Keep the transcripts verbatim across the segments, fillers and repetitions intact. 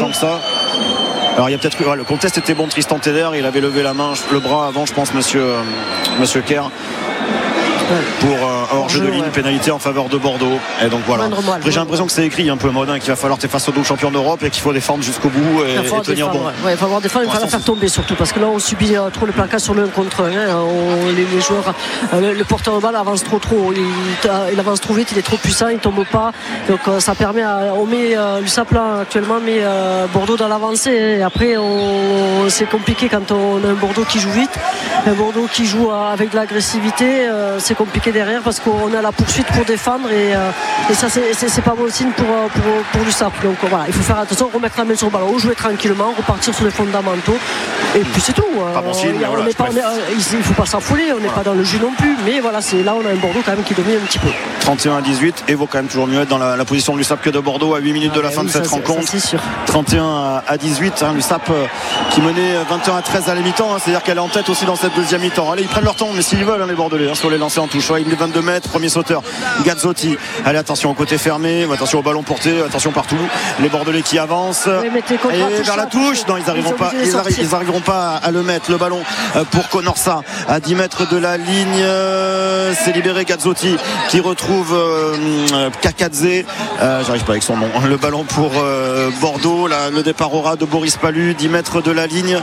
que ça. Alors il y a peut-être ouais, le contest était bon. Tristan Teder, il avait levé la main, le bras avant, je pense, monsieur, euh, monsieur Kerr. Pour euh, hors-jeu de ligne, ouais. Pénalité en faveur de Bordeaux. Et donc voilà. Après, j'ai l'impression que c'est écrit un peu Modin qu'il va falloir t'es face au double champion d'Europe et qu'il faut défendre jusqu'au bout et, et tenir bon. Ouais. Ouais, il va falloir défendre, il va la faire tomber surtout parce que là on subit euh, trop le placage sur le un contre un. Hein. On, les, les joueurs, euh, le, le porteur de balle avance trop trop. Il, il avance trop vite, il est trop puissant, il tombe pas. Donc euh, ça permet à, on met euh, l'U S A P là actuellement, mais euh, Bordeaux dans l'avancée. Et après on, c'est compliqué quand on a un Bordeaux qui joue vite, un Bordeaux qui joue euh, avec de l'agressivité. Euh, c'est compliqué derrière parce qu'on a la poursuite pour défendre et, euh, et ça c'est, c'est, c'est pas bon signe pour, pour, pour l'U S A P. Donc voilà, il faut faire attention, remettre la main sur le ballon, jouer tranquillement, repartir sur les fondamentaux et puis c'est tout. Pas bon signe, euh, voilà, pas, est, il ne faut pas s'affoler, on n'est voilà. pas dans le jus non plus, mais voilà, c'est là on a un Bordeaux quand même qui domine un petit peu. trente et un à dix-huit et vaut quand même toujours mieux être dans la, la position de l'U S A P que de Bordeaux à huit minutes ah, de la fin oui, de cette ça, rencontre. Ça, c'est sûr. trente et un à dix-huit, hein, l'U S A P qui menait vingt et un à treize à la mi-temps, hein, c'est-à-dire qu'elle est en tête aussi dans cette deuxième mi-temps. Allez, ils prennent leur temps, mais s'ils veulent, hein, les Bordelais, hein, sur les lancers en touche. Ouais, il met vingt-deux mètres, premier sauteur Gazzotti. Allez, attention au côté fermé, attention au ballon porté, attention partout. Les Bordelais qui avancent oui, et vers la touche. Non, ils n'arriveront pas, ils arri- ils arriveront pas à le mettre. Le ballon pour Konorsa à dix mètres de la ligne. C'est libéré Gazzotti qui retrouve euh, Kakadze. Euh, j'arrive pas avec son nom. Le ballon pour euh, Bordeaux. Là, le départ aura de Boris Palu, dix mètres de la ligne.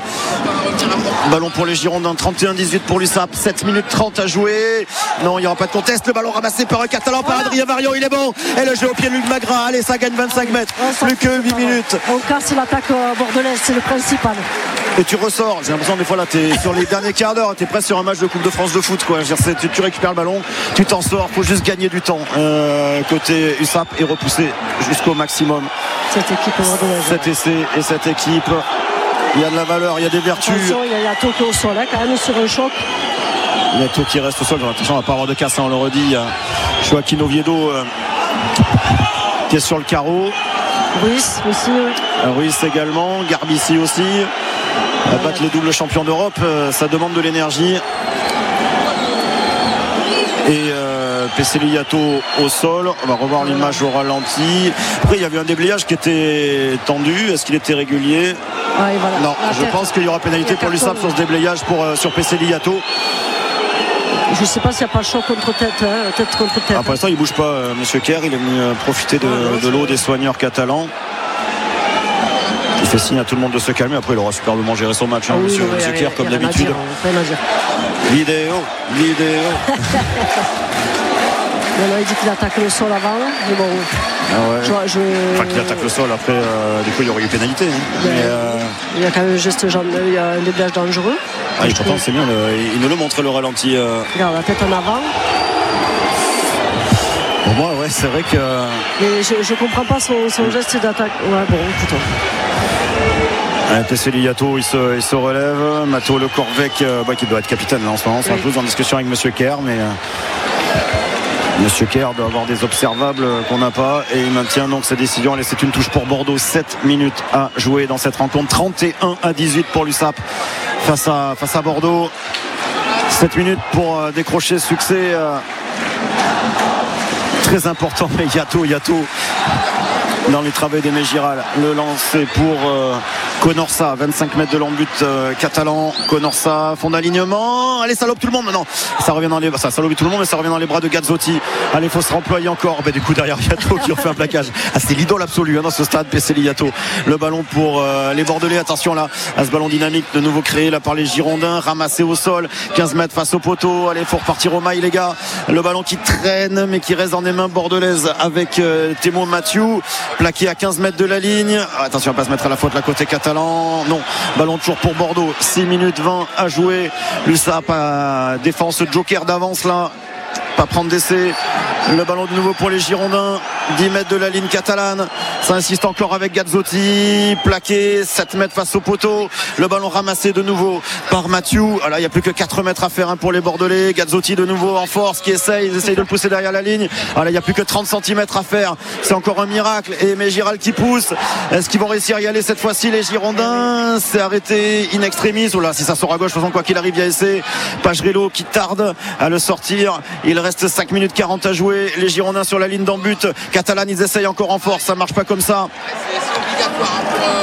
Ballon pour les Girondins, trente et un à dix-huit pour l'U S A P, sept minutes trente à jouer. Non, il n'y aura pas de contest. Le ballon ramassé par un Catalan, par Adrien Varian, il est bon. Et le jeu au pied de Luc Magras. Allez, ça gagne vingt-cinq mètres. Plus que huit minutes. On casse l'attaque bordelaise, c'est le principal. Et tu ressors, j'ai l'impression des fois là t'es sur les derniers quarts d'heure, t'es presque sur un match de Coupe de France de foot quoi. Je veux dire, tu, tu récupères le ballon, tu t'en sors, faut juste gagner du temps. Euh, côté U S A P et repousser jusqu'au maximum cette équipe bordelaise. Cet essai et cette équipe. Il y a de la valeur, il y a des vertus. Attention, il y a Yato qui est au sol, hein, quand même sur un choc. Yato qui reste au sol, attention, on va pas avoir de casse, hein, on le redit. Il y a Joaquin Oviedo euh, qui est sur le carreau. Ruiz aussi. Oui. Ruiz également, Garbici aussi. À battre le double champion d'Europe, euh, ça demande de l'énergie. Et euh, Peseli Yato au sol. On va revoir l'image au ralenti. Après, il y avait un déblayage qui était tendu. Est-ce qu'il était régulier? Ah, voilà. Non, la je tête. pense qu'il y aura pénalité pour l'U S A P sur ce déblayage pour, euh, sur Peseli Yato. Je ne sais pas s'il n'y a pas choc contre tête, hein, tête contre tête. Ah, pour l'instant, il ne bouge pas, euh, monsieur Kerr. Il est venu euh, profiter de, ah, de l'eau des soigneurs catalans. Il fait signe à tout le monde de se calmer. Après, il aura superbement géré son match, hein, ah, oui, monsieur, monsieur Kerr, comme d'habitude. Vidéo, vidéo. Non, il dit qu'il attaque le sol avant, mais bon. Ah ouais. je, je... Enfin, qu'il attaque le sol, après, euh, du coup, il y aurait eu pénalité. Hein. Mais, mais, euh... il y a quand même un geste, il y a un déblage dangereux. Ah, et pourtant, c'est bien, le, il nous le montre le ralenti. Euh... Regarde, la tête en avant. Pour moi, ouais, c'est vrai que. Mais je ne comprends pas son, son geste d'attaque. Ouais, bon, écoute. Peseli Yato, il se, il se relève. Matteo Le Corvec, euh, bah, qui doit être capitaine là, en ce moment. C'est oui. un peu en discussion avec monsieur Kerr, mais. Euh... Monsieur Kerr doit avoir des observables qu'on n'a pas et il maintient donc sa décision. Allez, c'est une touche pour Bordeaux, sept minutes à jouer dans cette rencontre, trente et un à dix-huit pour l'U S A P face à, face à Bordeaux. sept minutes pour euh, décrocher succès euh, très important, mais Yato, Yato dans les travées des Giral. Le lancer pour euh, Konorsa, vingt-cinq mètres de long but euh, catalan. Konorsa, fond d'alignement. Allez, ça lobe tout le monde. Non, ça revient dans les ça, ça lobe tout le monde, mais ça revient dans les bras de Gazzotti. Allez, faut se remployer encore. Ben, du coup, derrière Yato qui refait un plaquage. Ah, c'est l'idole absolue hein, dans ce stade. Peseli Yato. Le ballon pour euh, les Bordelais. Attention là, à ce ballon dynamique de nouveau créé là par les Girondins, ramassé au sol. quinze mètres face au poteau. Allez, faut repartir au mail, les gars. Le ballon qui traîne, mais qui reste dans les mains bordelaises avec euh, Thémo Mathieu. Plaqué à quinze mètres de la ligne. Attention à ne pas se mettre à la faute la côté catalan. Non, ballon toujours pour Bordeaux. six minutes vingt à jouer. L'U S A P a défense joker d'avance là. Pas prendre d'essai. Le ballon de nouveau pour les Girondins. dix mètres de la ligne catalane. Ça insiste encore avec Gazzotti. Plaqué. sept mètres face au poteau. Le ballon ramassé de nouveau par Mathieu. Ah là, il n'y a plus que quatre mètres à faire hein, pour les Bordelais. Gazzotti de nouveau en force qui essaye. Ils essayent de le pousser derrière la ligne. Ah là, il n'y a plus que trente centimètres à faire. C'est encore un miracle. Et Mégiral qui pousse. Est-ce qu'ils vont réussir à y aller cette fois-ci, les Girondins? C'est arrêté in extremis. Oh là, si ça sort à gauche, de toute façon, quoi qu'il arrive, il y a essai. Pagerello qui tarde à le sortir. Il reste cinq minutes quarante à jouer. Les Girondins sur la ligne d'en but. Catalan, ils essayent encore en force. Ça marche pas comme ça.